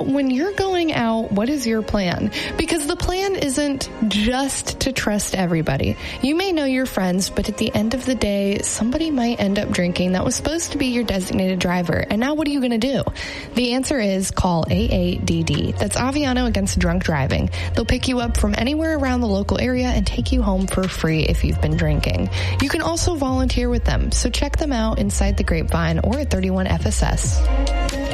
when you're going out, what is your plan? Because the plan isn't just to trust everybody. You may know your friends, but at the end of the day, somebody might end up drinking that was supposed to be your designated driver. And now what are you going to do? The answer is call AADD. That's Aviano Against Drunk Driving. They'll pick you up from anywhere around the local area and take you home for free if you've been drinking. You can also volunteer with them, so check them out inside the Grapevine or at 31 FSS.